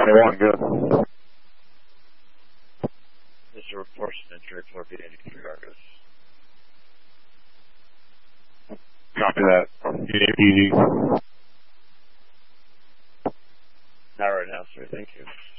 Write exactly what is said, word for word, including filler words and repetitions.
twenty-one, good. This is a report to entry for B eighty-three Argus. Copy that. Easy. Not right now, sir. Thank you.